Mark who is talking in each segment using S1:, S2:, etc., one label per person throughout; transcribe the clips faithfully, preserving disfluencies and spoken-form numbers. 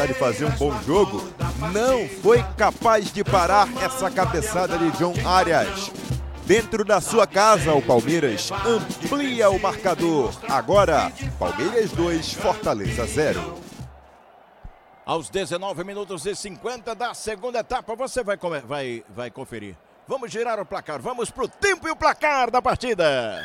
S1: de fazer um bom jogo, não foi capaz de parar essa cabeçada de John Arias. Dentro da sua casa, o Palmeiras amplia o marcador. Agora, Palmeiras dois, Fortaleza zero.
S2: Aos dezenove minutos e cinquenta da segunda etapa, você vai, vai, vai conferir. Vamos girar o placar, vamos pro tempo e o placar da partida.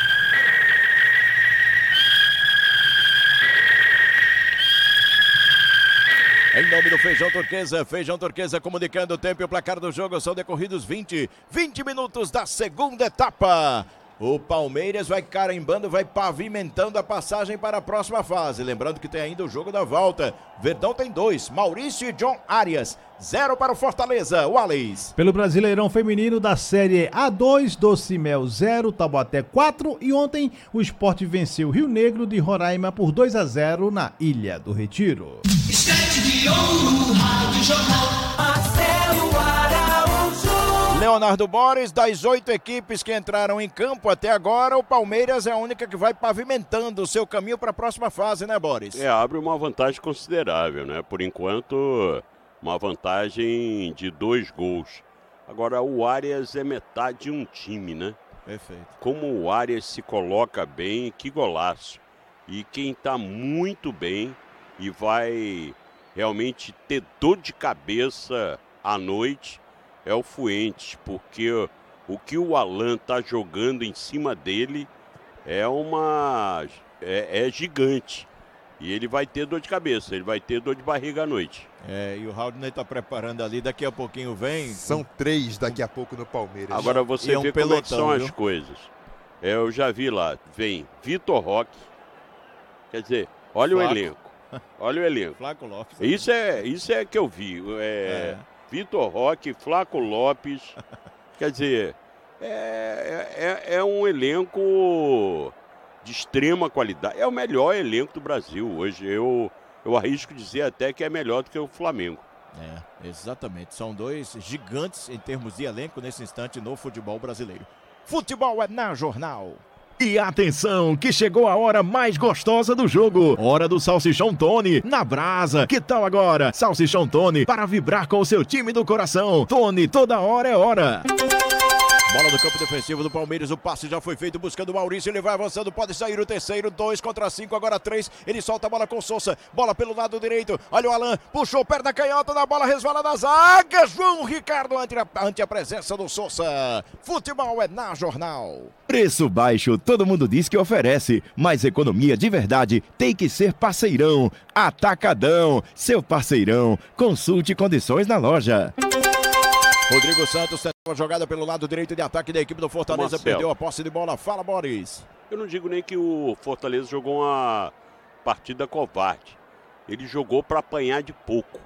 S2: Em nome do Feijão Turquesa, Feijão Turquesa comunicando o tempo e o placar do jogo. São decorridos vinte, vinte minutos da segunda etapa. O Palmeiras vai carimbando, vai pavimentando a passagem para a próxima fase. Lembrando que tem ainda o jogo da volta. Verdão tem dois, Maurício e John Arias. Zero para o Fortaleza, Wallace.
S3: Pelo Brasileirão Feminino da Série A dois, Docimel zero, Taubaté quatro. E ontem o Sport venceu o Rio Negro de Roraima por dois a zero na Ilha do Retiro.
S2: Leonardo Boris, das oito equipes que entraram em campo até agora, o Palmeiras é a única que vai pavimentando o seu caminho para a próxima fase, né, Boris?
S4: É, abre uma vantagem considerável, né? Por enquanto, uma vantagem de dois gols. Agora, o Arias é metade de um time, né?
S2: Perfeito.
S4: Como o Arias se coloca bem, que golaço. E quem está muito bem e vai realmente ter dor de cabeça à noite é o Fuentes, porque o que o Alan tá jogando em cima dele é uma é, é gigante. E ele vai ter dor de cabeça, ele vai ter dor de barriga à noite.
S2: É, e o Raudney tá preparando ali, daqui a pouquinho vem.
S1: São três daqui a pouco no Palmeiras.
S4: Agora você
S2: é um
S4: vê
S2: pelotão,
S4: como é que são
S2: viu?
S4: as coisas. É, eu já vi lá, vem Vitor Roque, quer dizer, olha
S2: Flaco.
S4: o elenco, olha o elenco.
S2: Flaco Lopes.
S4: Isso é, isso é que eu vi, é, é. Vitor Roque, Flaco Lopes, quer dizer, é, é, é um elenco de extrema qualidade. É o melhor elenco do Brasil hoje. Eu, eu arrisco dizer até que é melhor do que o Flamengo.
S2: É, exatamente. São dois gigantes em termos de elenco nesse instante no futebol brasileiro. Futebol é na Jornal. E atenção, que chegou a hora mais gostosa do jogo. Hora do Salsichão Tony, na brasa. Que tal agora? Salsichão Tony, para vibrar com o seu time do coração. Tony, toda hora é hora. Bola do campo defensivo do Palmeiras, o passe já foi feito buscando o Maurício, ele vai avançando, pode sair o terceiro, dois contra cinco, agora três, ele solta a bola com o Sousa, bola pelo lado direito, olha o Alan, puxou perna canhota na bola, resvala na zaga, João Ricardo ante a, ante a presença do Sousa. Futebol é na Jornal.
S5: Preço baixo, todo mundo diz que oferece, mas economia de verdade tem que ser Parceirão. Atacadão, seu parceirão, consulte condições na loja.
S2: Rodrigo Santos tentava jogada pelo lado direito de ataque da equipe do Fortaleza,
S4: Marcelo.
S2: perdeu a posse de bola. Fala, Boris.
S4: Eu não digo nem que o Fortaleza jogou uma partida covarde. Ele jogou para apanhar de pouco.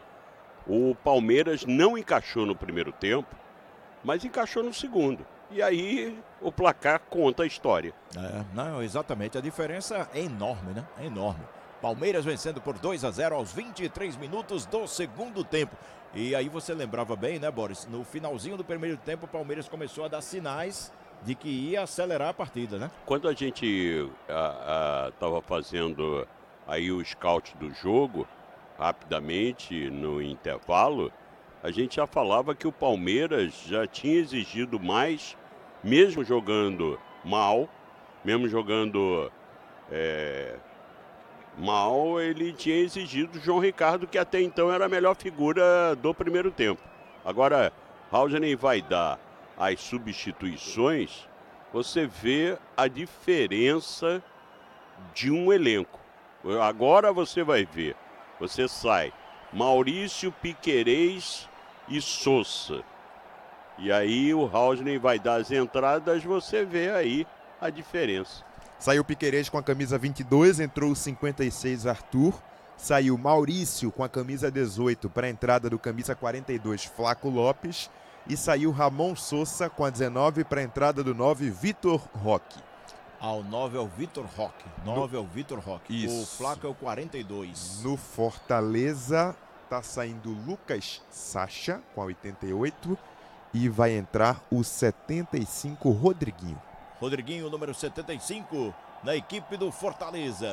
S4: O Palmeiras não encaixou no primeiro tempo, mas encaixou no segundo. E aí o placar conta a história.
S2: É, não, exatamente. A diferença é enorme, né? É enorme. Palmeiras vencendo por dois a zero aos vinte e três minutos do segundo tempo. E aí você lembrava bem, né, Boris? No finalzinho do primeiro tempo, o Palmeiras começou a dar sinais de que ia acelerar a partida, né?
S4: Quando a gente estava fazendo aí o scout do jogo, rapidamente, no intervalo, a gente já falava que o Palmeiras já tinha exigido mais, mesmo jogando mal, mesmo jogando é, mal, ele tinha exigido o João Ricardo, que até então era a melhor figura do primeiro tempo. Agora, Raudney vai dar as substituições, você vê a diferença de um elenco. Agora você vai ver, você sai Maurício, Piquerez e Sousa. E aí o Raudney vai dar as entradas, você vê aí a diferença.
S1: Saiu Piquerez com a camisa vinte e dois, entrou o cinquenta e seis Arthur. Saiu Maurício com a camisa dezoito para a entrada do camisa quarenta e dois Flaco Lopes. E saiu Ramon Sousa com a dezenove para a entrada do nove Vitor Roque.
S2: Ao nove é o Vitor Roque. nove no... é o Vitor Roque.
S1: Isso.
S2: O Flaco é o quarenta e dois.
S1: No Fortaleza tá saindo Lucas Sacha com a oitenta e oito. E vai entrar o setenta e cinco Rodriguinho.
S2: Rodriguinho, número setenta e cinco, na equipe do Fortaleza.